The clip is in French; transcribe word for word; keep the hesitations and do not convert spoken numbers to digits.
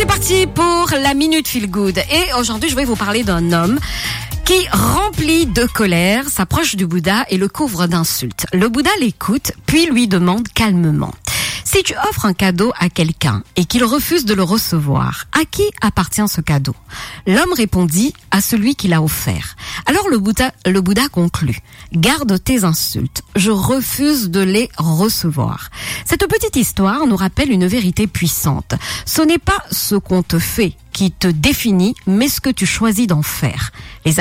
c'est parti pour la Minute Feel Good. Et aujourd'hui, je vais vous parler d'un homme qui, rempli de colère, s'approche du Bouddha et le couvre d'insultes. Le Bouddha l'écoute, puis lui demande calmement: si tu offres un cadeau à quelqu'un et qu'il refuse de le recevoir, à qui appartient ce cadeau? L'homme répondit: à celui qui l'a offert. Alors le Bouddha, le Bouddha conclut: garde tes insultes, je refuse de les recevoir. Cette petite histoire nous rappelle une vérité puissante. Ce n'est pas ce qu'on te fait qui te définit, mais ce que tu choisis d'en faire. Les